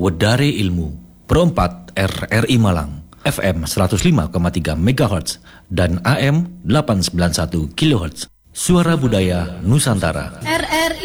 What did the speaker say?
Wedare Ilmu, Pro 4 RRI Malang, FM 105,3 MHz dan AM 891 kHz. Suara Budaya Nusantara. RRI